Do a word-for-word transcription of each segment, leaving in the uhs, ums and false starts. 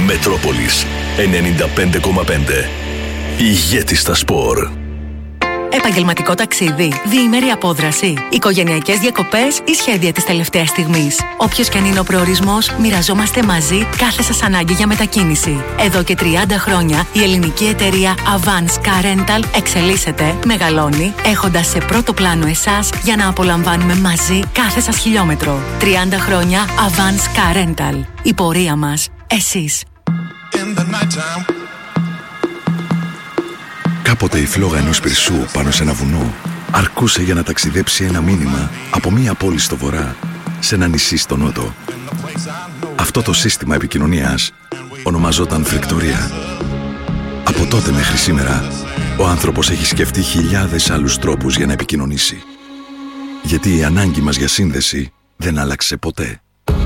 Μετρόπολης ενενήντα πέντε κόμμα πέντε. Ηγέτης στα σπορ. Επαγγελματικό ταξίδι, διήμερη απόδραση, οικογενειακές διακοπές ή σχέδια της τελευταίας στιγμής. Όποιος και αν είναι ο προορισμός, μοιραζόμαστε μαζί κάθε σας ανάγκη για μετακίνηση. Εδώ και τριάντα χρόνια η ελληνική εταιρεία Avance Car Rental εξελίσσεται, μεγαλώνει, έχοντας σε πρώτο πλάνο εσάς για να απολαμβάνουμε μαζί κάθε σας χιλιόμετρο. τριάντα χρόνια Avance Car Rental. Η πορεία μας, εσείς. Κάποτε η φλόγα ενός πυρσού πάνω σε ένα βουνό αρκούσε για να ταξιδέψει ένα μήνυμα από μία πόλη στο βορρά σε ένα νησί στο νότο. Αυτό το σύστημα επικοινωνίας ονομαζόταν φρικτορία. Από τότε μέχρι σήμερα, ο άνθρωπος έχει σκεφτεί χιλιάδες άλλους τρόπους για να επικοινωνήσει. Γιατί η ανάγκη μας για σύνδεση δεν άλλαξε ποτέ.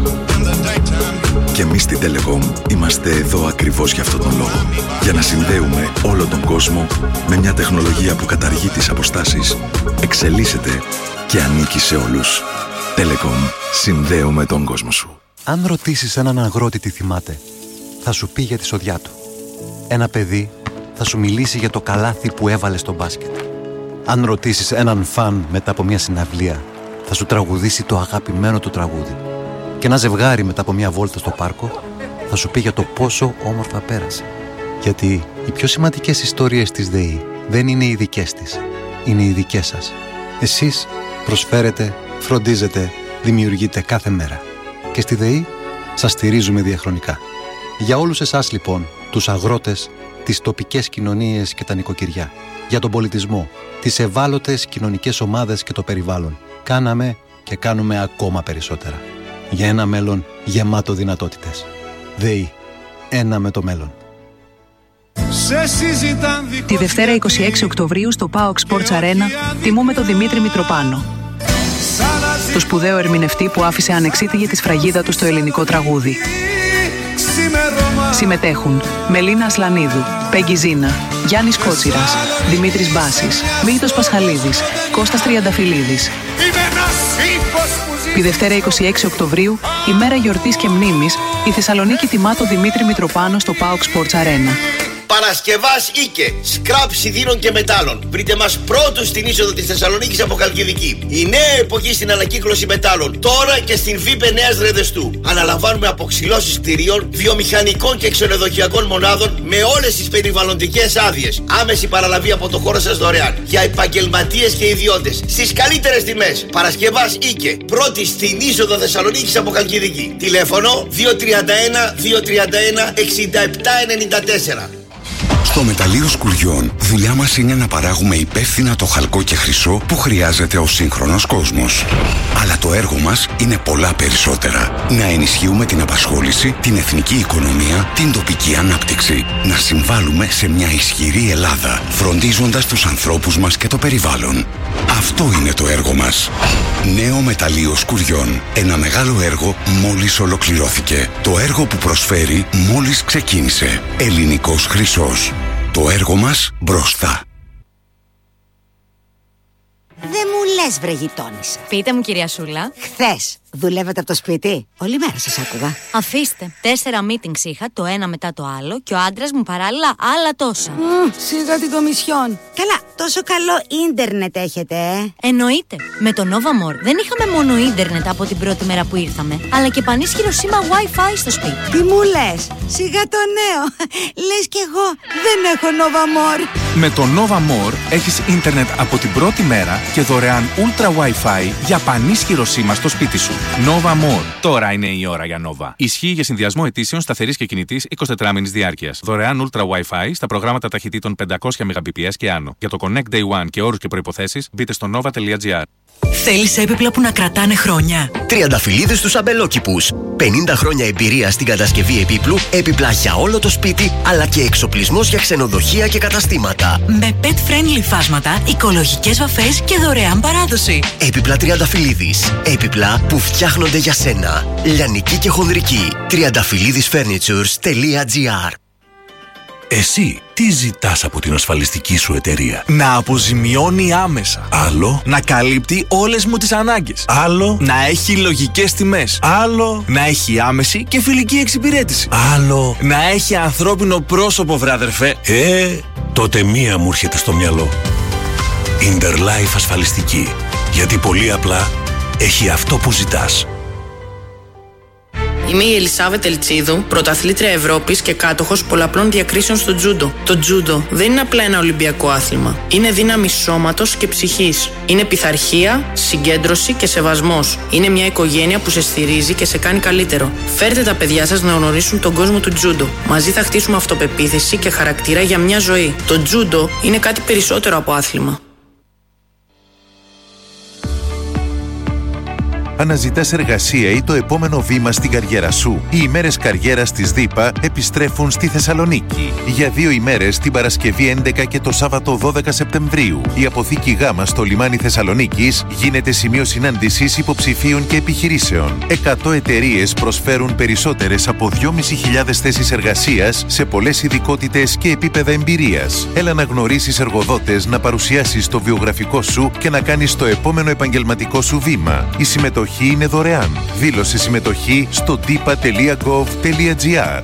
Και εμείς στην Telecom είμαστε εδώ ακριβώς για αυτόν τον λόγο. Για να συνδέουμε όλο τον κόσμο με μια τεχνολογία που καταργεί τις αποστάσεις, εξελίσσεται και ανήκει σε όλους. Telecom. Συνδέουμε τον κόσμο σου. Αν ρωτήσεις έναν αγρότη τι θυμάται, θα σου πει για τη σοδιά του. Ένα παιδί θα σου μιλήσει για το καλάθι που έβαλε στο μπάσκετ. Αν ρωτήσεις έναν φαν μετά από μια συναυλία, θα σου τραγουδήσει το αγαπημένο του τραγούδι. Και ένα ζευγάρι μετά από μια βόλτα στο πάρκο θα σου πει για το πόσο όμορφα πέρασε. Γιατί οι πιο σημαντικές ιστορίες της ΔΕΗ δεν είναι οι δικές της, είναι οι δικές σας. Εσείς προσφέρετε, φροντίζετε, δημιουργείτε κάθε μέρα. Και στη ΔΕΗ σας στηρίζουμε διαχρονικά. Για όλους εσάς λοιπόν, τους αγρότες, τις τοπικές κοινωνίες και τα νοικοκυριά, για τον πολιτισμό, τις ευάλωτες κοινωνικές ομάδες και το περιβάλλον, κάναμε και κάνουμε ακόμα περισσότερα. Για ένα μέλλον γεμάτο δυνατότητες. ΔΕΗ. Ένα με το μέλλον. Τη Δευτέρα είκοσι έξι Οκτωβρίου στο πάοκ Sports Arena τιμούμε τον Δημήτρη Μητροπάνο, το σπουδαίο ερμηνευτή που άφησε ανεξίτηλη τη σφραγίδα του στο ελληνικό τραγούδι. Συμμετέχουν Μελίνα Ασλανίδου, Πέγγι Ζίνα, Γιάννης Κότσιρας, Δημήτρης Μπάσης, Μίλτος Πασχαλίδης, Κώστας Τριανταφυλλίδης. Τη Δευτέρα είκοσι έξι Οκτωβρίου, ημέρα γιορτής και μνήμης, η Θεσσαλονίκη τιμά τον Δημήτρη Μητροπάνο στο πάοκ Sports Arena. Παρασκευάς Ίκε, σκράπ σιδήρων και μετάλλων. Βρείτε μας πρώτους στην είσοδο της Θεσσαλονίκης από Χαλκιδική. Η νέα εποχή στην ανακύκλωση μετάλλων, τώρα και στην ΒΥΠΕ Νέας Ρεδεστού. Αναλαμβάνουμε αποξυλώσεις κτηρίων, βιομηχανικών και ξενοδοχειακών μονάδων με όλες τις περιβαλλοντικές άδειες. Άμεση παραλαβή από το χώρο σας δωρεάν. Για επαγγελματίες και ιδιώτες. Στις καλύτερες τιμές. Παρασκευάς Ίκε, πρώτη στην είσοδο Θεσσαλονίκης από Χαλκιδική. Τηλέφωνο δύο τρία ένα δύο τρία ένα εξήντα επτά ενενήντα τέσσερα. Στο Μεταλλείο Σκουριών, δουλειά μας είναι να παράγουμε υπεύθυνα το χαλκό και χρυσό που χρειάζεται ο σύγχρονος κόσμος. Αλλά το έργο μας είναι πολλά περισσότερα. Να ενισχύουμε την απασχόληση, την εθνική οικονομία, την τοπική ανάπτυξη. Να συμβάλλουμε σε μια ισχυρή Ελλάδα, φροντίζοντας τους ανθρώπους μας και το περιβάλλον. Αυτό είναι το έργο μας. Νέο Μεταλλείο Σκουριών. Ένα μεγάλο έργο μόλις ολοκληρώθηκε. Το έργο που προσφέρει μόλις ξεκίνησε. Ελληνικός χρυσός. Το έργο μας μπροστά. Δεν μου λες βρε γειτόνισσα. Πείτε μου κυρία Σούλα. Χθες δουλεύατε από το σπίτι? Όλη μέρα σας άκουγα. Αφήστε, τέσσερα meetings είχα, το ένα μετά το άλλο, και ο άντρας μου παράλληλα άλλα τόσα. Mm, σιγά την κομισιόν. Καλά, τόσο καλό ίντερνετ έχετε, ε? Εννοείται. Με το Nova More δεν είχαμε μόνο ίντερνετ από την πρώτη μέρα που ήρθαμε, αλλά και πανίσχυρο σήμα Wi-Fi στο σπίτι. Τι μου λες? Σιγά το νέο. Λες κι εγώ δεν έχω Nova More. Με το Nova More έχεις ίντερνετ από την πρώτη μέρα και δωρεάν Ultra Wi-Fi για πανίσχυρο σήμα στο σπίτι σου. Nova More. Τώρα είναι η ώρα για Nova. Ισχύει για συνδυασμό ετήσεων σταθερής και κινητής εικοσιτετράμηνης διάρκειας. Δωρεάν Ultra Wi-Fi στα προγράμματα ταχυτήτων πεντακόσια Mbps και άνω. Για το Connect Day One και όρους και προϋποθέσεις μπείτε στο nova τελεία gr. Θέλεις έπιπλα που να κρατάνε χρόνια? Τριανταφυλλίδες στους αμπελόκηπους. πενήντα χρόνια εμπειρία στην κατασκευή επίπλου, έπιπλα για όλο το σπίτι, αλλά και εξοπλισμός για ξενοδοχεία και καταστήματα. Με pet-friendly φάσματα, οικολογικές βαφές και δωρεάν παράδοση. Έπιπλα Τριανταφυλλίδης. Έπιπλα που φτιάχνονται για σένα. Λιανική και χονδρική. τριανταφυλλίδης φέρνιτσουρς τελεία gr. Εσύ, τι ζητάς από την ασφαλιστική σου εταιρεία? Να αποζημιώνει άμεσα. Άλλο. Να καλύπτει όλες μου τις ανάγκες. Άλλο. Να έχει λογικές τιμές. Άλλο. Να έχει άμεση και φιλική εξυπηρέτηση. Άλλο. Να έχει ανθρώπινο πρόσωπο, βράδερφε. Ε, τότε μία μου έρχεται στο μυαλό. Interlife ασφαλιστική. Γιατί πολύ απλά έχει αυτό που ζητάς. Είμαι η Ελισάβετ Ελτσίδου, πρωταθλήτρια Ευρώπης και κάτοχος πολλαπλών διακρίσεων στο τζούντο. Το τζούντο δεν είναι απλά ένα ολυμπιακό άθλημα. Είναι δύναμη σώματος και ψυχής. Είναι πειθαρχία, συγκέντρωση και σεβασμός. Είναι μια οικογένεια που σε στηρίζει και σε κάνει καλύτερο. Φέρτε τα παιδιά σας να γνωρίσουν τον κόσμο του τζούντο. Μαζί θα χτίσουμε αυτοπεποίθηση και χαρακτήρα για μια ζωή. Το τζούντο είναι κάτι περισσότερο από άθλημα. Αναζητάς εργασία ή το επόμενο βήμα στην καριέρα σου? Οι ημέρες καριέρας της ΔΥΠΑ επιστρέφουν στη Θεσσαλονίκη. Για δύο ημέρες την Παρασκευή έντεκα και το Σάββατο δώδεκα Σεπτεμβρίου. Η αποθήκη Γ στο λιμάνι Θεσσαλονίκης γίνεται σημείο συνάντησης υποψηφίων και επιχειρήσεων. Εκατό εταιρείες προσφέρουν περισσότερες από δυόμισι χιλιάδες θέσεις εργασίας σε πολλές ειδικότητες και επίπεδα εμπειρίας. Έλα να γνωρίσεις εργοδότες, να παρουσιάσεις το βιογραφικό σου και να κάνεις το επόμενο επαγγελματικό σου βήμα. Η συμμετοχή είναι δωρεάν. Δήλωσε συμμετοχή στο dipa τελεία gov τελεία gr.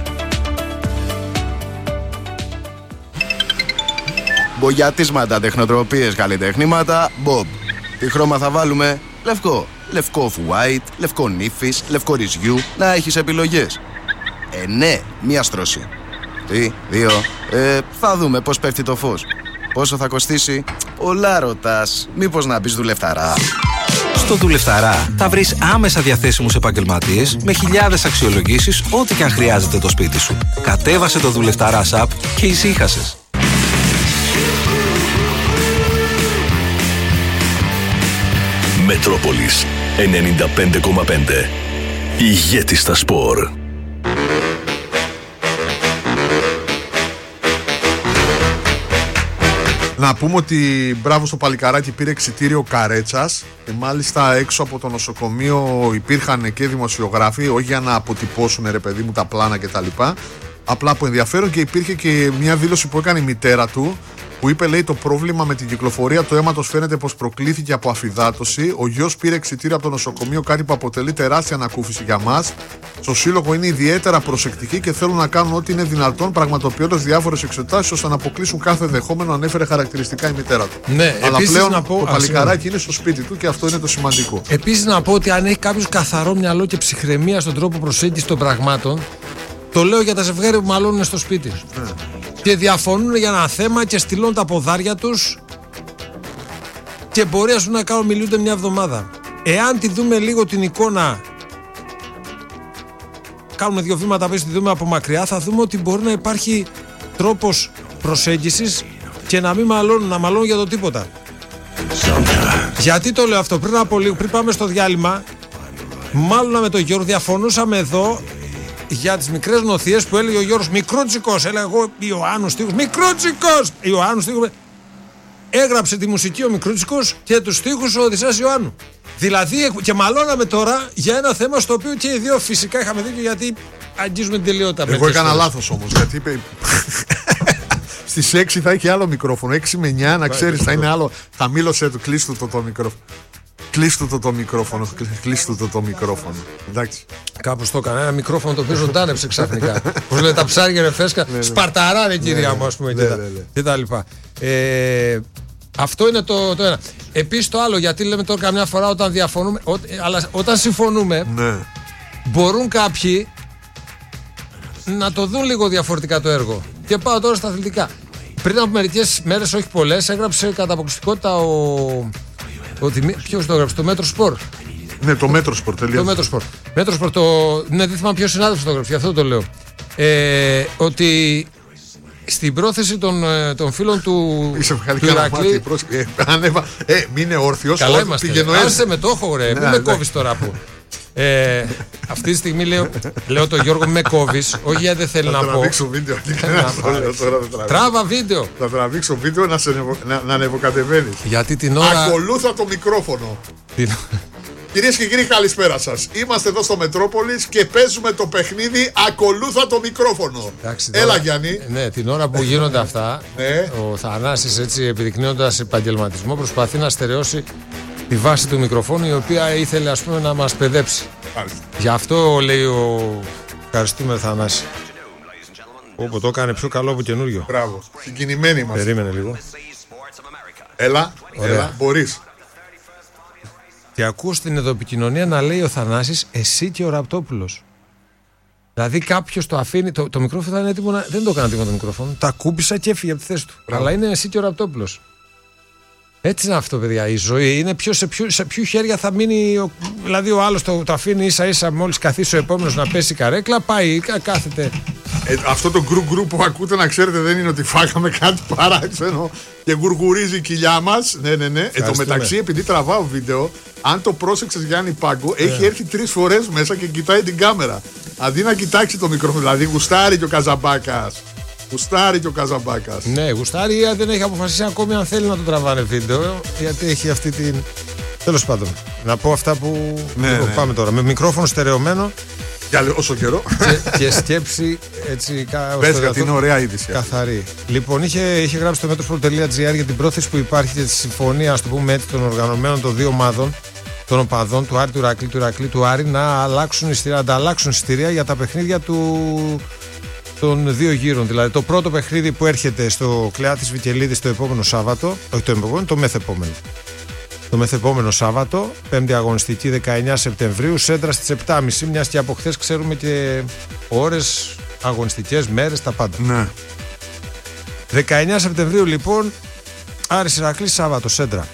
Μπογιατίσματα, τεχνοτροπίες, καλλιτεχνήματα, Bob. Τι χρώμα θα βάλουμε? Λευκό. Λευκό off-white, λευκό νύφης, λευκό ρυζιού. Να έχεις επιλογές. Ε, ναι, μία στρώση. Τι, δύο. Ε, θα δούμε πώς πέφτει το φως. Πόσο θα κοστίσει? Πολλά ρωτάς. Μήπως να μπεις δουλευταρά? Στο Δουλευταρά θα βρεις άμεσα διαθέσιμους επαγγελματίες με χιλιάδες αξιολογήσεις ό,τι και αν χρειάζεται το σπίτι σου. Κατέβασε το Δουλευταρά app και ησύχασες. Μετρόπολης ενενήντα πέντε κόμμα πέντε. Ηγέτης στα σπορ. Να πούμε ότι μπράβο στο παλικαράκι, πήρε εξιτήριο Καρέτσας και μάλιστα έξω από το νοσοκομείο υπήρχαν και δημοσιογράφοι, όχι για να αποτυπώσουν ρε παιδί μου τα πλάνα κτλ. Απλά από ενδιαφέρον, και υπήρχε και μια δήλωση που έκανε η μητέρα του, που είπε, λέει, το πρόβλημα με την κυκλοφορία του αίματος φαίνεται πως προκλήθηκε από αφυδάτωση. Ο γιος πήρε εξιτήριο από το νοσοκομείο, κάτι που αποτελεί τεράστια ανακούφιση για μας. Στο σύλλογο είναι ιδιαίτερα προσεκτικοί και θέλουν να κάνουν ό,τι είναι δυνατόν, πραγματοποιώντας διάφορες εξετάσεις ώστε να αποκλείσουν κάθε δεχόμενο, ανέφερε χαρακτηριστικά η μητέρα του. Ναι, αλλά πλέον να πω, το παλικαράκι είναι στο σπίτι του και αυτό είναι το σημαντικό. Επίσης να πω ότι αν έχει κάποιος καθαρό μυαλό και ψυχραιμία στον τρόπο προσέγγισης των πραγμάτων, το λέω για τα ζευγάρια που μαλώνουν στο σπίτι. Ναι. Και διαφωνούν για ένα θέμα και στυλώνουν τα ποδάρια τους και μπορεί ας πούμε να κάνουν μιλούνται μια εβδομάδα. Εάν τη δούμε λίγο την εικόνα, κάνουμε δύο βήματα πίσω, τη δούμε από μακριά, θα δούμε ότι μπορεί να υπάρχει τρόπος προσέγγισης και να μην μαλώνουν, να μαλώνουν για το τίποτα. Γιατί το λέω αυτό? Πριν από λίγο, πριν πάμε στο διάλειμμα, μάλλον με τον Γιώργο διαφωνούσαμε εδώ για τις μικρές νοθείες που έλεγε ο Γιώργος Μικρούτσικος. Έλεγα εγώ Ιωάννου στίχους. Μικρούτσικος! Ιωάννου στίχους. Έγραψε τη μουσική ο Μικρούτσικος και τους στίχους ο Οδυσσέας Ιωάννου. Δηλαδή και μαλώναμε τώρα για ένα θέμα στο οποίο και οι δύο φυσικά είχαμε δίκιο, γιατί αγγίζουμε την τελειότητα. Εγώ έκανα λάθος όμως, γιατί είπε. Στις έξι θα έχει άλλο μικρόφωνο. έξι με εννιά να ξέρεις θα είναι άλλο. Θα μίλωσε του, κλείστου το το μικρόφωνο. Κλείστου το το μικρόφωνο. Κλείστου το το μικρόφωνο. Εντάξει. Κάπως το έκανα. Ένα μικρόφωνο το οποίο ζωντάνεψε ξαφνικά. Πώς λέει, τα ψάρια είναι φέσκα. Σπαρταράνε, κυρία μου, ας πούμε. Και τα λοιπά. Ε, αυτό είναι το, το ένα. Επίσης το άλλο, γιατί λέμε τώρα καμιά φορά όταν διαφωνούμε, ό, αλλά όταν συμφωνούμε, ναι, μπορούν κάποιοι να το δουν λίγο διαφορετικά το έργο. Και πάω τώρα στα αθλητικά. Πριν από μερικές μέρες, όχι πολλές, έγραψε κατά αποκλειστικότητα ο. Ποιος το έγραψε, το Μέτρο Σπορ. Ναι, το Μέτρο Σπορ, τελείως. Το Μέτρο Σπορ. Μέτρο Σπορ, το. Ναι, δεν θυμάμαι ποιος συνάδελφος το έγραψε, γι' αυτό το λέω. Ε, ότι στην πρόθεση των, των φίλων του. Είσαι του Ηρακλή. Ε, ανέβα, ε, μην είναι όρθιος. Καλά είμαστε. Άσε με το έχω, ρε. Μην με κόβεις τώρα που. Ε, αυτή τη στιγμή λέω, λέω τον Γιώργο, με κόβεις. Όχι γιατί δεν θέλει να πω. Θα τραβήξω βίντεο. Τράβα βίντεο. Θα τραβήξω βίντεο να ανεβοκατεβαίνεις. Γιατί την ώρα. Ακολούθα το μικρόφωνο. Κυρίες και κύριοι, καλησπέρα σας. Είμαστε εδώ στο Μετρόπολης και παίζουμε το παιχνίδι Ακολούθα το μικρόφωνο. Εντάξει, Έλα, τώρα, Γιάννη. Ναι, την ώρα που γίνονται αυτά, ναι. ο Θανάσης, έτσι, επιδεικνύοντας επαγγελματισμό, προσπαθεί να στερεώσει τη βάση του μικροφόνου, η οποία ήθελε, ας πούμε, να μας παιδέψει. Μάλιστα. Γι' αυτό λέει ο. Ευχαριστούμε, Θανάση. Όπου το έκανε πιο καλό από καινούριο. Μπράβο. Συγκινημένοι είμαστε. Περίμενε λίγο. Έλα, Ωραία. έλα, μπορείς. Και ακούω στην εδωεπικοινωνία να λέει ο Θανάσης, εσύ και ο Ραπτόπουλος. Δηλαδή κάποιος το αφήνει. Το, το μικρόφωνο θα είναι έτοιμο να. Δεν το έκανα τίποτα το μικρόφωνο. Τα κούπισα και έφυγε από τη θέση του. Μπράβο. Αλλά είναι εσύ και ο Ραπτόπουλος. Έτσι είναι αυτό, παιδιά. Η ζωή είναι ποιο, σε, ποιο, σε ποιο χέρια θα μείνει. Ο, δηλαδή ο άλλος το, το αφήνει ίσα ίσα μόλις καθίσει ο επόμενος να πέσει η καρέκλα. Πάει, κα, κάθεται. Ε, αυτό το γκρου γκρου που ακούτε, να ξέρετε, δεν είναι ότι φάγαμε κάτι παράξενο και γουργουρίζει η κοιλιά μας. Ναι, ναι, ναι. Εν τω μεταξύ, επειδή τραβάω βίντεο, αν το πρόσεξες, Γιάννη Πάγκο, yeah. έχει έρθει τρεις φορές μέσα και κοιτάει την κάμερα. Αντί να κοιτάξει το μικρόφωνο, δηλαδή γουστάρει και ο Καζαμπάκας. Γουστάρει και ο Καζαμπάκας. Ναι, γουστάρει, δεν έχει αποφασίσει ακόμη αν θέλει να το τραβάνε βίντεο, γιατί έχει αυτή την. Τέλος πάντων, να πω αυτά που. Ναι, ναι. Πάμε τώρα. Με μικρόφωνο στερεωμένο. Για όσο καιρό. Και, και σκέψη έτσι. Πες, γιατί είναι ωραία είδηση. Καθαρή. Λοιπόν, είχε, είχε γράψει το μέτροπολ τελεία τζι άρ για την πρόθεση που υπάρχει για τη συμφωνία, ας το πούμε έτσι, των οργανωμένων των δύο ομάδων, των οπαδών του Άρη, του Ηρακλή, του Ηρακλή, του Άρη, να αλλάξουν εισιτήρια, ανταλλάξουν εισιτήρια για τα παιχνίδια του. Των δύο γύρων. Δηλαδή, το πρώτο παιχνίδι που έρχεται στο Κλεάτης Βικελίδης το επόμενο Σάββατο, όχι το επόμενο, το μεθεπόμενο. Το μεθεπόμενο Σάββατο, πέμπτη αγωνιστική δεκαεννιά Σεπτεμβρίου, σέντρα στις επτά και μισή, μιας και από χθες ξέρουμε και ώρες, αγωνιστικές, μέρες, τα πάντα. Ναι. δεκαεννιά Σεπτεμβρίου λοιπόν, Άρης Ηρακλής, Σάββατο, σέντρα.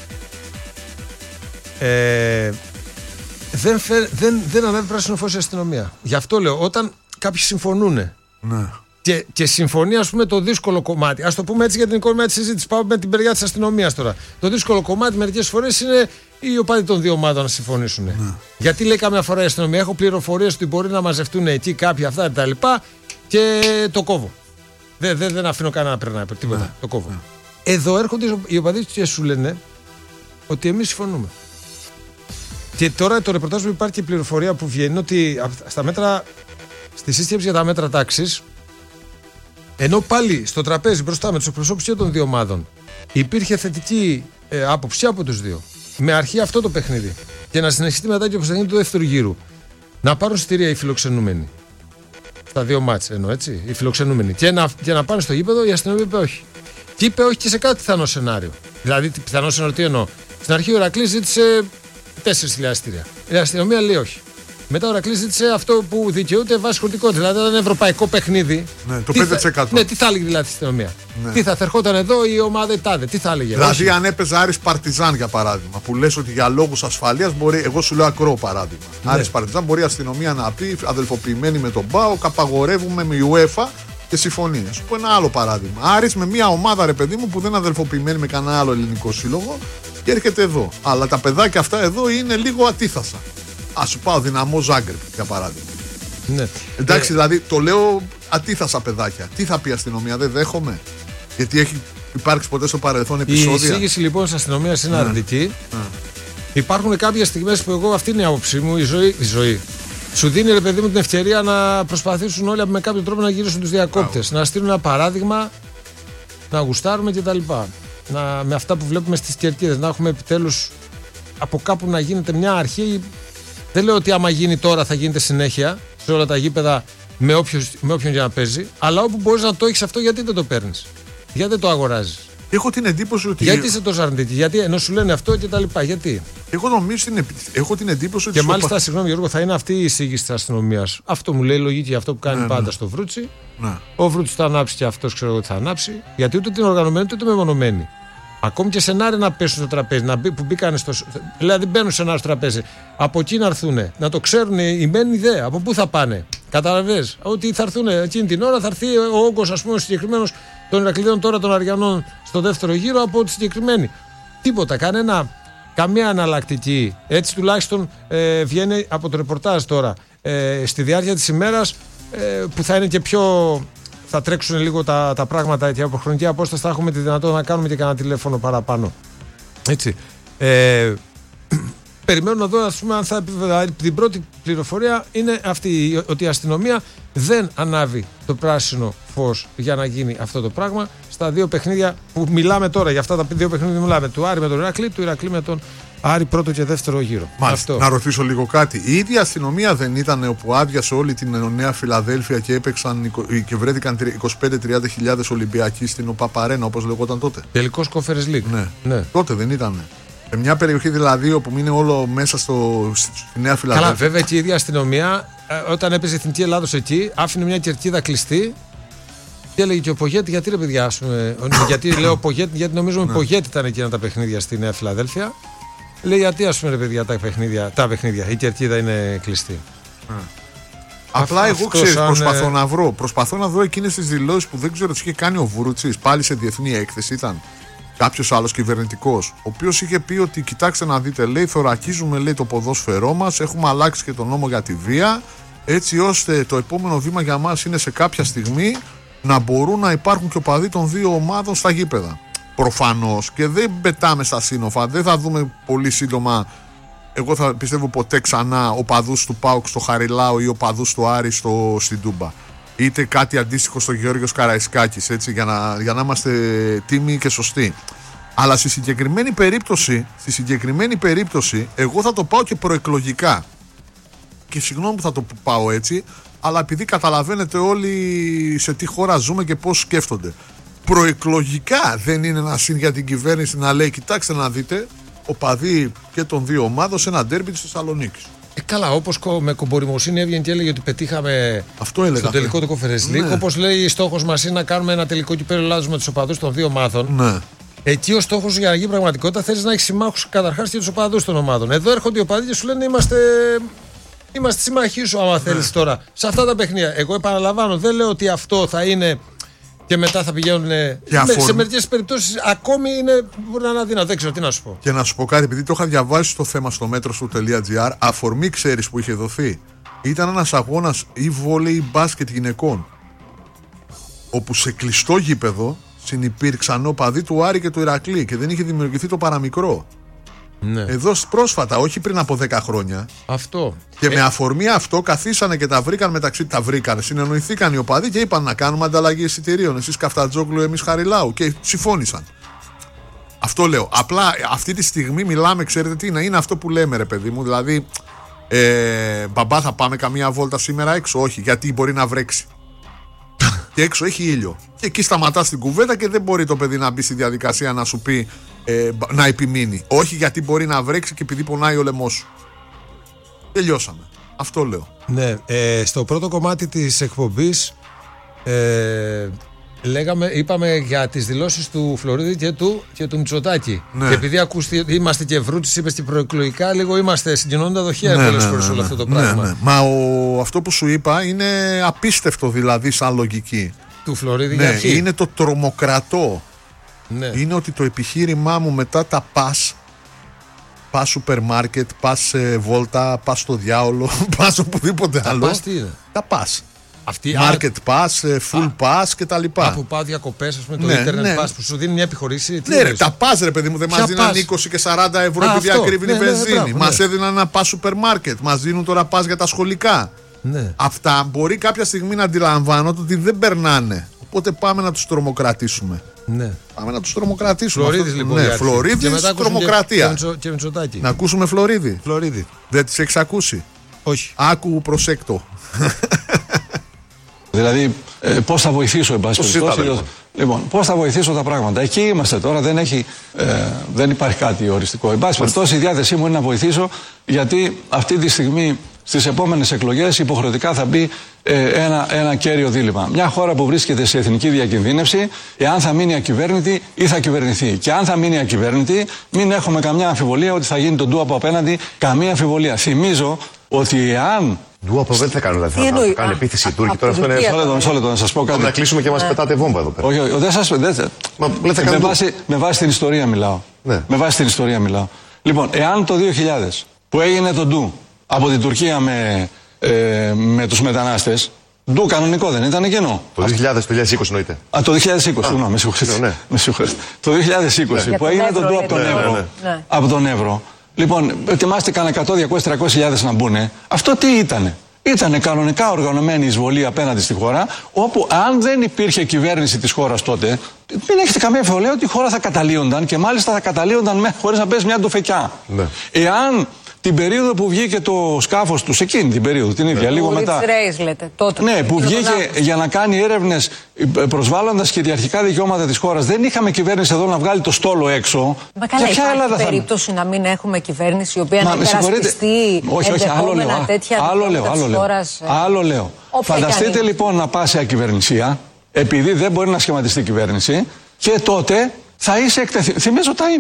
Ε, δεν, φε, δεν, δεν ανέβει πράσινο φως η αστυνομία. Γι' αυτό λέω, όταν κάποιοι συμφωνούν. Ναι. Και, και συμφωνεί, ας πούμε, το δύσκολο κομμάτι. Ας το πούμε έτσι για την εικόνα τη συζήτηση. Πάω με την περιά της αστυνομίας τώρα. Το δύσκολο κομμάτι μερικές φορές είναι οι οπαδοί των δύο ομάδων να συμφωνήσουν. Ναι. Γιατί λέει καμιά φορά η αστυνομία: έχω πληροφορίες ότι μπορεί να μαζευτούν εκεί κάποιοι αυτά κτλ. Και το κόβω. Δεν, δεν, δεν αφήνω κανένα να περνάει τίποτα. Ναι. Το κόβω. Ναι. Εδώ έρχονται οι οπαδοί και σου λένε ότι εμείς συμφωνούμε. Και τώρα το ρεπορτάζ που υπάρχει και η πληροφορία που βγαίνει ότι στα μέτρα, στη σύσκεψη για τα μέτρα τάξης. Ενώ πάλι στο τραπέζι μπροστά με τους εκπροσώπους και των δύο ομάδων υπήρχε θετική ε, άποψη από τους δύο. Με αρχή αυτό το παιχνίδι. Και να συνεχιστεί μετά και το παιχνίδι του δεύτερου γύρου. Να πάρουν εισιτήρια οι φιλοξενούμενοι. Στα δύο μάτς εννοώ, έτσι. Οι φιλοξενούμενοι. Και να, και να πάνε στο γήπεδο, η αστυνομία είπε όχι. Και είπε όχι και σε κάτι πιθανό σενάριο. Δηλαδή, πιθανό σενάριο τι εννοώ. Στην αρχή ο Ηρακλής ζήτησε τέσσερις χιλιάδες εισιτήρια. Η αστυνομία λέει όχι. Μετά ο Ηρακλής ζήτησε αυτό που δικαιούται βάσει χωρητικότητα. Δηλαδή, ήταν ένα ευρωπαϊκό παιχνίδι. Ναι, το πέντε τοις εκατό. Θα, ναι, τι θα έλεγε δηλαδή η αστυνομία. Ναι. Τι θα, θα ερχόταν εδώ η ομάδα τάδε. Τι θα έλεγε. Δηλαδή, αν έπαιζε Άρης Παρτιζάν για παράδειγμα, που λες ότι για λόγους ασφαλείας μπορεί. Εγώ σου λέω ακραίο παράδειγμα. Ναι. Άρης Παρτιζάν μπορεί η αστυνομία να πει αδελφοποιημένη με τον ΠΑΟΚ, απαγορεύουμε με UEFA και συμφωνίες. Σου πω ένα άλλο παράδειγμα. Άρης με μια ομάδα, ρε παιδί μου, που δεν είναι αδελφοποιημένη με κανένα άλλο ελληνικό σύλλογο και έρχεται εδώ. Αλλά τα παιδάκια αυτά εδώ είναι λίγο ατίθασα. Α σου πάω Δυναμό Ζάγκρεπ για παράδειγμα. Ναι. Εντάξει, ε... δηλαδή το λέω ατίθασα παιδάκια. Τι θα πει η αστυνομία, δεν δέχομαι. Γιατί έχει υπάρξει ποτέ στο παρελθόν επεισόδια. Η εισήγηση λοιπόν της αστυνομίας είναι ναι. αρνητική. Ναι. Υπάρχουν κάποιες στιγμές που εγώ, αυτή είναι η άποψή μου, η ζωή, η ζωή σου δίνει, ρε παιδί μου, την ευκαιρία να προσπαθήσουν όλοι με κάποιο τρόπο να γυρίσουν τους διακόπτες. Να στείλουν ένα παράδειγμα, να γουστάρουμε κτλ. Να, με αυτά που βλέπουμε στις κερκίδες, να έχουμε επιτέλους από κάπου να γίνεται μια αρχή. Δεν λέω ότι άμα γίνει τώρα θα γίνεται συνέχεια σε όλα τα γήπεδα με, όποιος, με όποιον για να παίζει, αλλά όπου μπορείς να το έχεις αυτό, γιατί δεν το παίρνεις, γιατί δεν το αγοράζεις. Έχω την εντύπωση ότι. Γιατί είσαι τόσο αρνητική, γιατί ενώ σου λένε αυτό και τα λοιπά, γιατί. Εγώ νομίζω την, έχω την εντύπωση ότι. Και μάλιστα, συγγνώμη Γιώργο, θα είναι αυτή η εισήγηση της αστυνομίας. Αυτό μου λέει η λογική, αυτό που κάνει ναι, πάντα ναι. στο Βρούτσι. Ναι. Ο Βρούτσι θα ανάψει και αυτός ξέρω εγώ τι θα ανάψει, γιατί ούτε την οργανωμένη ούτε μεμονωμένη. Ακόμη και σενάρια να πέσουν στο τραπέζι, να μπει, που μπήκαν στο. Δηλαδή μπαίνουν σενάρια στο τραπέζι. Από εκεί να έρθουν, να το ξέρουν οι μένοι δε. Από πού θα πάνε. Καταλαβες. Ότι θα έρθουν εκείνη την ώρα, θα έρθει ο όγκος, ας πούμε, συγκεκριμένος των Ηρακλειδών τώρα των Αριανών στο δεύτερο γύρο από τη συγκεκριμένη. Τίποτα, κανένα, καμία αναλλακτική. Έτσι τουλάχιστον ε, βγαίνει από το ρεπορτάζ τώρα. Ε, στη διάρκεια της ημέρας ε, που θα είναι και πιο. Θα τρέξουν λίγο τα, τα πράγματα και από χρονική απόσταση θα έχουμε τη δυνατότητα να κάνουμε και κανένα τηλέφωνο παραπάνω. Έτσι. Ε, περιμένω να δω, ας πούμε, αν θα επιβεβαιωθεί. Την πρώτη πληροφορία είναι αυτή, ότι η αστυνομία δεν ανάβει το πράσινο φως για να γίνει αυτό το πράγμα στα δύο παιχνίδια που μιλάμε τώρα. Για αυτά τα δύο παιχνίδια μιλάμε. Του Άρη με τον Ηρακλή, του Ηρακλή με τον Άρη πρώτο και δεύτερο γύρο. Μάλιστα. Να ρωτήσω λίγο κάτι. Η ίδια αστυνομία δεν ήταν όπου άδειασε όλη την Νέα Φιλαδέλφια και έπαιξαν και βρέθηκαν είκοσι πέντε με τριάντα χιλιάδες Ολυμπιακοί στην ΟΠΑΠ-Αρένα, όπως λεγόταν τότε? Τελικός Conference League. Ναι. ναι. Τότε δεν ήταν. Σε μια περιοχή δηλαδή όπου είναι όλο μέσα στο, στη Νέα Φιλαδέλφια. Καλά, βέβαια και η ίδια αστυνομία όταν έπαιζε η Εθνική Ελλάδος εκεί, άφηνε μια κερκίδα κλειστή. Και έλεγε και ο Πογέτη, γιατί ρε παιδιά, πούμε, γιατί λέω Πογέτη, γιατί νομίζουμε ναι. Πογέτη ήταν εκείνα τα παιχνίδια στη Νέα Φιλαδέλφια. Λέει, γιατί ας πούμε ρε παιδιά τα παιχνίδια, τα παιχνίδια, η κερκίδα είναι κλειστή. Mm. Απλά εγώ ξέρω, σαν... προσπαθώ να βρω. Προσπαθώ να βρω εκείνες τις δηλώσεις που δεν ξέρω τι είχε κάνει ο Βουρουτσής. Πάλι σε διεθνή έκθεση ήταν κάποιος άλλος κυβερνητικός, ο οποίος είχε πει ότι κοιτάξτε να δείτε, λέει, θωρακίζουμε, λέει, το ποδόσφαιρό μας, έχουμε αλλάξει και τον νόμο για τη βία, έτσι ώστε το επόμενο βήμα για μας είναι σε κάποια στιγμή να μπορούν να υπάρχουν και οπαδοί των δύο ομάδων στα γήπεδα. Προφανώς και δεν πετάμε στα σύννεφα, δεν θα δούμε πολύ σύντομα, εγώ θα πιστεύω ποτέ ξανά, οπαδούς του ΠΑΟΚ στο Χαριλάου ή οπαδούς του Άρη στο, στην Τούμπα. Είτε κάτι αντίστοιχο στο Γεώργιος Καραϊσκάκης, έτσι, για να, για να είμαστε τίμοι και σωστοί. Αλλά στη συγκεκριμένη περίπτωση, στη συγκεκριμένη περίπτωση, εγώ θα το πάω και προεκλογικά. Και συγγνώμη που θα το πάω έτσι, αλλά επειδή καταλαβαίνετε όλοι σε τι χώρα ζούμε και πώς σκέφτονται. Προεκλογικά δεν είναι ένα συν για την κυβέρνηση να λέει, κοιτάξτε να δείτε, οπαδοί και των δύο ομάδων σε ένα ντέρμπι της Θεσσαλονίκης. Ε, καλά, όπως με κομπορημοσύνη έβγαινε και έλεγε ότι πετύχαμε αυτό έλεγα, στο τελικό του Conference League. Ναι. Όπως λέει, στόχος μας είναι να κάνουμε ένα τελικό κυπέλλο Ελλάδος με τους οπαδούς των δύο ομάδων. Ναι. Εκεί ο στόχος για να γίνει πραγματικότητα θέλεις να έχεις συμμάχους καταρχάς και τους οπαδούς των ομάδων. Εδώ έρχονται οι οπαδοί και σου λένε είμαστε, είμαστε συμμαχοί σου, άμα ναι. θέλεις τώρα. Σε αυτά τα παιχνίδια. Εγώ επαναλαμβάνω, δεν λέω ότι αυτό θα είναι. Και μετά θα πηγαίνουν. Αφορ... Σε μερικές περιπτώσεις ακόμη είναι, μπορεί να είναι αδύνατο. Δεν ξέρω τι να σου πω. Και να σου πω κάτι, επειδή το είχα διαβάσει το θέμα στο μέτρος.gr, αφορμή ξέρεις που είχε δοθεί. Ήταν ένας αγώνας ή βόλεϊ ή μπάσκετ γυναικών. Όπου σε κλειστό γήπεδο συνυπήρξαν οπαδοί του Άρη και του Ηρακλή και δεν είχε δημιουργηθεί το παραμικρό. Ναι. Εδώ πρόσφατα, όχι πριν από δέκα χρόνια. Αυτό. Και ε... με αφορμή αυτό καθίσανε και τα βρήκαν μεταξύ. Τα βρήκαν, συνεννοηθήκαν οι οπαδοί και είπαν να κάνουμε ανταλλαγή εισιτηρίων. Εσείς Καφτατζόγλου, εμείς Χαριλάου. Και συμφώνησαν. Αυτό λέω. Απλά αυτή τη στιγμή μιλάμε, ξέρετε τι είναι. Είναι αυτό που λέμε, ρε παιδί μου. Δηλαδή, ε, μπαμπά, θα πάμε καμία βόλτα σήμερα έξω? Όχι, γιατί μπορεί να βρέξει. Και έξω έχει ήλιο. Και εκεί σταματά την κουβέντα και δεν μπορεί το παιδί να μπει στη διαδικασία να σου πει ε, να επιμείνει. Όχι, γιατί μπορεί να βρέξει και επειδή πονάει ο λαιμός σου. Τελειώσαμε. Αυτό λέω. Ναι, ε, στο πρώτο κομμάτι της εκπομπής ε, λέγαμε, είπαμε για τις δηλώσεις του Φλωρίδη και του, και του Μητσοτάκη. Ναι. Και επειδή ακούστη, είμαστε και βρούτης, είπες και προεκλογικά, λίγο είμαστε συγκοινωνούντα δοχεία ναι, πολλές ναι, φορές ναι, όλο αυτό το πράγμα. Ναι, ναι. Μα ο, αυτό που σου είπα είναι απίστευτο δηλαδή σαν λογική. Του Φλωρίδη ναι, για αρχή. Είναι το τρομοκρατό. Ναι. Είναι ότι το επιχείρημά μου μετά τα πας, πας σούπερ μάρκετ, πας ε, βόλτα, πας στο διάολο, πας οπουδήποτε τα άλλο. Πας τι είναι? Τα πας. Αυτή Market Pass, Full Pass και τα λοιπά. Από πάω διακοπές, ας πούμε, το ναι, Internet ναι. Pass που σου δίνει μια επιχορήση. Ναι, ρε, τα Pass, ρε παιδί μου, δεν μας δίνουν είκοσι και σαράντα ευρώ επειδή ακρίβει η βενζίνη. Μας έδιναν ένα Pass Super Market, μας δίνουν τώρα Pass για τα σχολικά. Ναι. Αυτά μπορεί κάποια στιγμή να αντιλαμβάνονται ότι δεν περνάνε. Οπότε πάμε να τους τρομοκρατήσουμε. Ναι. Πάμε να τους τρομοκρατήσουμε. Φλωρίδης λοιπόν. Ναι, Φλωρίδης, τρομοκρατία. Και, και Μητσοτάκη. Να ακούσουμε Φλωρίδη. Φλωρίδη. Δεν τις έχεις ακούσει? Όχι. Άκου προσέκτο. Δηλαδή, ε, πώς θα βοηθήσω, εν πάση περιπτώσει. Λοιπόν, πώς θα βοηθήσω τα πράγματα. Εκεί είμαστε τώρα, δεν, έχει, ε, δεν υπάρχει κάτι οριστικό. Εν πάση περιπτώσει, η διάθεσή μου είναι να βοηθήσω, γιατί αυτή τη στιγμή στις επόμενες εκλογές υποχρεωτικά θα μπει ε, ένα, ένα κέριο δίλημμα. Μια χώρα που βρίσκεται σε εθνική διακινδύνευση, εάν θα μείνει ακυβέρνητη ή θα κυβερνηθεί. Και αν θα μείνει ακυβέρνητη, μην έχουμε καμιά αμφιβολία ότι θα γίνει τον ντου από απέναντι. Καμία αμφιβολία. Θυμίζω ότι εάν. Ντου από δεν θα κάνουν, δηλαδή θα, θα κάνουν επίθεση οι Τούρκοι. Τώρα αυτό είναι. Μισό λεπτό, να σας πω κάτι. Να κλείσουμε και μας πετάτε βόμβα εδώ πέρα. Όχι, όχι, δεν σας. Με βάση, με βάση την ιστορία μιλάω. Ναι. Με βάση την ιστορία μιλάω. Λοιπόν, εάν το δύο χιλιάδες που έγινε το ντου από την Τουρκία με, ε, με τους μετανάστες, ντου κανονικό δεν ήταν κενό. Το δύο χιλιάδες, το δύο χιλιάδες είκοσι εννοείται. Α, το δύο χιλιάδες είκοσι, συγγνώμη, με συγχωρείτε. Ναι. Το δύο χιλιάδες είκοσι που έγινε το ντου από τον Εύρο. Από τον Εύρο. Λοιπόν, ετοιμάστηκαν εκατό, διακόσιες, τριακόσιες χιλιάδες να μπουν. Αυτό τι ήτανε? Ήτανε κανονικά οργανωμένη εισβολή απέναντι στη χώρα, όπου αν δεν υπήρχε κυβέρνηση της χώρας τότε, δεν έχετε καμία αμφιβολία ότι η χώρα θα καταλύονταν και μάλιστα θα καταλύονταν χωρίς να πέσει μια ντουφεκιά. Ναι. Εάν την περίοδο που βγήκε το σκάφος τους, εκείνη την περίοδο, την ίδια, ναι. λίγο μετά. Race, λέτε, τότε. Ναι, που βγήκε για να κάνει έρευνες προσβάλλοντας κυριαρχικά δικαιώματα της χώρας. Δεν είχαμε κυβέρνηση εδώ να βγάλει το στόλο έξω. Μα καλά, για ποια υπάρχει Ελλάδα περίπτωση θα... να μην έχουμε κυβέρνηση η οποία Μα, να υπερασπιστεί ενδεχόμενα τέτοια άλλο λέω, δικαιώματα της χώρας. Άλλο λέω. Φανταστείτε λοιπόν να πάσει ακυβερνησία, επειδή δεν μπορεί να σχηματιστεί κυβέρνηση, και τότε θα είσαι εκτεθειμένος. Θυμίζω τα είμαι.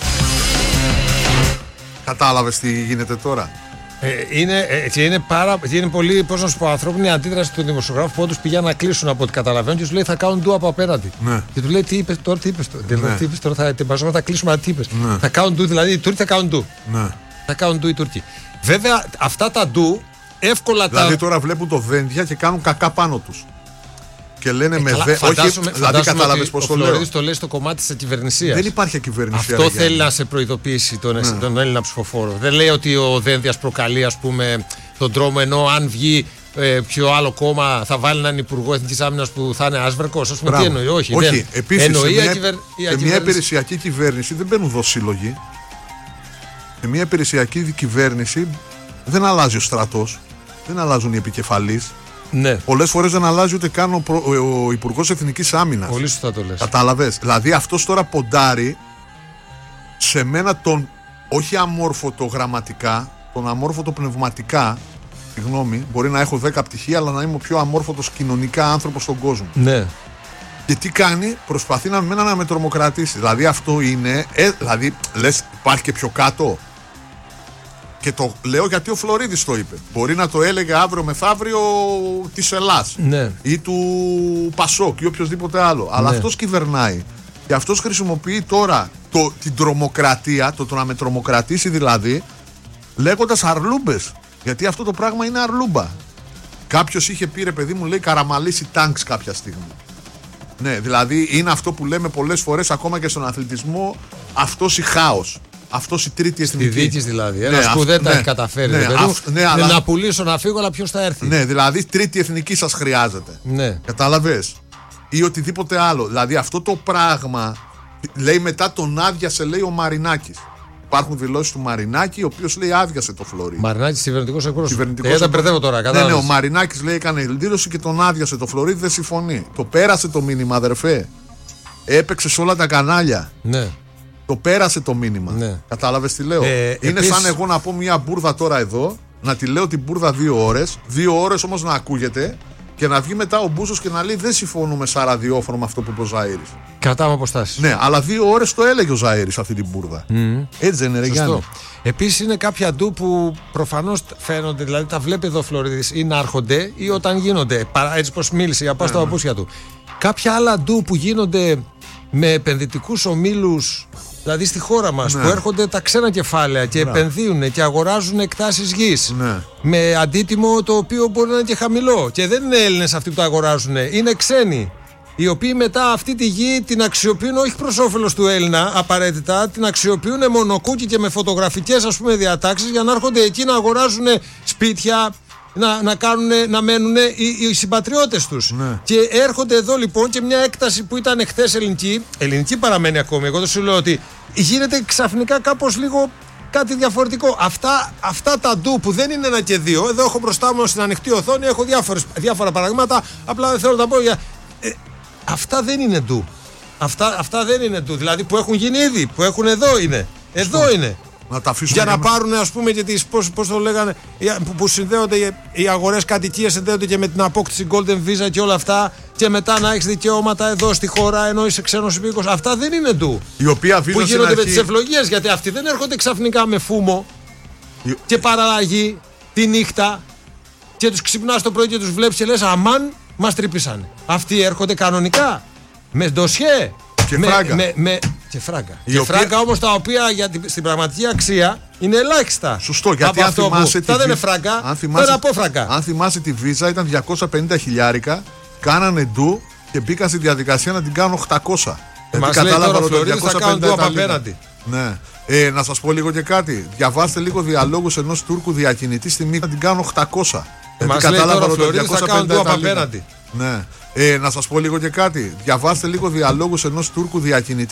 Κατάλαβες τι γίνεται τώρα? Ε, είναι, ε, είναι, πάρα, είναι πολύ, πώς να σου πω, ανθρώπινη αντίδραση του δημοσιογράφου που όντως πηγαίνουν να κλείσουν από ό,τι καταλαβαίνουν και του λέει θα κάνουν ντου από απέναντι. Ναι. Και του λέει τι είπες τώρα, τι είπες τώρα. Ναι. Τι είπες τώρα, θα, θα, θα κλείσουμε, τι είπες. Ναι. Θα κάνουν ντου, δηλαδή οι Τούρκοι θα κάνουν ντου. Ναι. Θα κάνουν ντου οι Τούρκοι. Βέβαια αυτά τα ντου εύκολα δηλαδή, τα. Δηλαδή τώρα βλέπουν το δέντια και κάνουν κακά πάνω τους. Και λένε ε, με δε. Όχι, δηλαδή κατάλαβες πώς το λέω. Ο Φλωρίδης το λέει στο κομμάτι της ακυβερνησίας. Δεν υπάρχει ακυβερνησία. Αυτό θέλει να σε προειδοποιήσει τον, ναι. τον Έλληνα ψηφοφόρο. Δεν λέει ότι ο Δένδιας προκαλεί, ας πούμε, τον τρόμο, ενώ αν βγει ε, ποιο άλλο κόμμα θα βάλει έναν υπουργό εθνικής άμυνας που θα είναι άσβερκος. Ας πούμε, τι εννοεί, όχι. Όχι, δεν... επίσης εννοεί σε, μια, ακυβερ... σε μια υπηρεσιακή κυβέρνηση δεν μπαίνουν δοσύλλογοι. Σε μια υπηρεσιακή κυβέρνηση δεν αλλάζει ο στρατός, δεν αλλάζουν οι επικεφαλείς. Ναι. Πολλές φορές δεν αλλάζει ούτε καν ο, προ, ο, ο Υπουργός Εθνικής Άμυνας. Πολύ σωστά το λες. Κατάλαβες. Δηλαδή αυτός τώρα ποντάρει σε μένα τον όχι αμόρφωτο γραμματικά, τον αμόρφωτο πνευματικά. Συγγνώμη, μπορεί να έχω δέκα πτυχία, αλλά να είμαι ο πιο αμόρφωτος κοινωνικά άνθρωπος στον κόσμο. Ναι. Και τι κάνει, προσπαθεί να μένα να με τρομοκρατήσει. Δηλαδή αυτό είναι. Ε, δηλαδή λες, υπάρχει και πιο κάτω. Και το λέω γιατί ο Φλωρίδης το είπε. Μπορεί να το έλεγε αύριο μεθαύριο της Ελλάς, ναι. ή του Πασόκ ή οποιοδήποτε άλλο. Ναι. Αλλά αυτός κυβερνάει. Και αυτός χρησιμοποιεί τώρα το, την τρομοκρατία, το, το να με τρομοκρατήσει δηλαδή, λέγοντας αρλούμπες. Γιατί αυτό το πράγμα είναι αρλούμπα. Κάποιος είχε πει, ρε παιδί μου, λέει καραμαλήσει τάγκς κάποια στιγμή. Ναι, δηλαδή είναι αυτό που λέμε πολλές φορές ακόμα και στον αθλητισμό, αυτός η χάος. Αυτός η τρίτη εθνική. Τη δίκης δηλαδή. Ένας ναι, που δεν ναι, τα έχει καταφέρει. Ναι, αυ, ναι, αλλά... Να πουλήσω, να φύγω, αλλά ποιος θα έρθει. Ναι, δηλαδή τρίτη εθνική σας χρειάζεται. Ναι. Κατάλαβες. Ή οτιδήποτε άλλο. Δηλαδή αυτό το πράγμα λέει μετά τον άδειασε, λέει ο Μαρινάκης. Υπάρχουν δηλώσεις του Μαρινάκη, ο οποίος λέει άδειασε το Φλωρίδη. Μαρινάκης κυβερνητικός εκπρόσωπος. Ε, τα μπερδεύω τώρα, κατάλαβες. Ναι, ναι, ο Μαρινάκης λέει έκανε δήλωση και τον άδειασε το Φλωρίδη, δεν συμφωνεί. Το πέρασε το μήνυμα, αδερφέ. Έπαιξε σε όλα τα κανάλια. Ναι. Το πέρασε το μήνυμα. Ναι. Κατάλαβες τι λέω. Ε, είναι επίσης... σαν εγώ να πω μια μπουρδα τώρα εδώ, να τη λέω την μπουρδα δύο ώρες, δύο ώρες όμως να ακούγεται και να βγει μετά ο Μπούσος και να λέει δεν συμφωνούμε σαν ραδιόφωνο με αυτό που είπε ο Ζαΐρης. Κρατάμε αποστάσεις. Ναι, αλλά δύο ώρες το έλεγε ο Ζαΐρης αυτή την μπουρδα. Mm. Έτσι δεν είναι, ρε Γιάννη? Επίσης είναι κάποια ντου που προφανώς φαίνονται, δηλαδή τα βλέπει εδώ ο Φλωρίδης ή να έρχονται ή όταν γίνονται. Έτσι πως μίλησε για πάω στα παπούσια του. Κάποια άλλα ντου που γίνονται με επενδυτικούς ομίλους, δηλαδή στη χώρα μας, ναι. που έρχονται τα ξένα κεφάλαια και ναι. επενδύουν και αγοράζουν εκτάσεις γης, ναι. με αντίτιμο το οποίο μπορεί να είναι και χαμηλό. Και δεν είναι Έλληνες αυτοί που τα αγοράζουν, είναι ξένοι. Οι οποίοι μετά αυτή τη γη την αξιοποιούν όχι προς όφελος του Έλληνα απαραίτητα, την αξιοποιούν μονοκούκι και με φωτογραφικές, ας πούμε, διατάξεις για να έρχονται εκεί να αγοράζουν σπίτια, να, να, κάνουνε, να μένουν οι, οι συμπατριώτες τους. Ναι. Και έρχονται εδώ λοιπόν και μια έκταση που ήταν εχθές ελληνική, ελληνική παραμένει ακόμη. Εγώ δεν σου λέω ότι γίνεται ξαφνικά κάπως λίγο κάτι διαφορετικό. Αυτά, αυτά τα ντου που δεν είναι ένα και δύο, εδώ έχω μπροστά μου στην ανοιχτή οθόνη, έχω διάφορες, διάφορα παραδείγματα, απλά δεν θέλω να τα πω για. Ε, αυτά δεν είναι ντου. Αυτά, αυτά δεν είναι ντου. Δηλαδή που έχουν γίνει ήδη, που έχουν εδώ είναι. Εδώ Στο. είναι. Να τα για να με... πάρουν, ας πούμε, και τις, πώς, πώς το λέγανε, που, που συνδέονται οι αγορές κατοικίες, συνδέονται και με την απόκτηση Golden Visa και όλα αυτά, και μετά να έχεις δικαιώματα εδώ στη χώρα ενώ είσαι ξένος υπήκος. Αυτά δεν είναι ντου. Η οποία που γίνονται με τις ευλογίες, γιατί αυτοί δεν έρχονται ξαφνικά με φούμο η... και παραλλαγή τη νύχτα και τους ξυπνάς το πρωί και τους βλέπεις και λες αμάν, μας τρύπησαν. Αυτοί έρχονται κανονικά με ντοσιέ. Και με, φράγκα. Με, με, και φράγκα. Και οποία... φράγκα όμως τα οποία για την, στην πραγματική αξία είναι ελάχιστα. Σωστό, γιατί αν θυμάσαι. Τα δεν είναι φράγκα, αν θυμάσαι, δεν από φράγκα. Αν θυμάσαι τη Visa ήταν διακόσια πενήντα χιλιάρικα, κάνανε ντου και μπήκαν στη διαδικασία να την κάνουν οκτακόσια. Μας λέει τώρα ο Φλωρίδης θα κάνουν ντου από απέναντι. Ναι. Ε, να σας πω λίγο και κάτι. Διαβάστε λίγο διαλόγους ενός Τούρκου διακινητή στη Μύκονο, να την κάνω οκτακόσια. Ε, μας λέει τώρα ο Φλωρίδης θα κάνουν του απέναντι. Ναι. Ε, να σας πω λίγο και κάτι. Διαβάστε λίγο διαλόγους ενός Τούρκου διακινητή